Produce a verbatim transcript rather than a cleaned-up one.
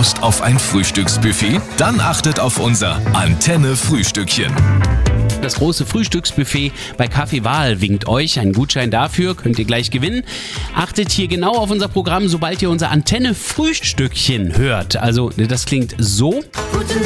Lust auf ein Frühstücksbuffet? Dann achtet auf unser Antenne-Frühstückchen. Das große Frühstücksbuffet bei Kaffee Wahl winkt euch. Einen Gutschein dafür könnt ihr gleich gewinnen. Achtet hier genau auf unser Programm, sobald ihr unser Antenne-Frühstückchen hört. Also das klingt so. Gute